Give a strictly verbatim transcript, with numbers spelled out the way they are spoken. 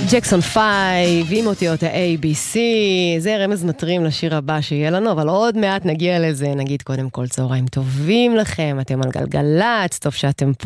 ג'קסון פייב, עם אותיות ה-A B C, זה רמז מטרים לשיר הבא שיהיה לנו, אבל עוד מעט נגיע לזה, נגיד קודם כל צהריים טובים לכם, אתם על גלגלץ, טוב שאתם פה.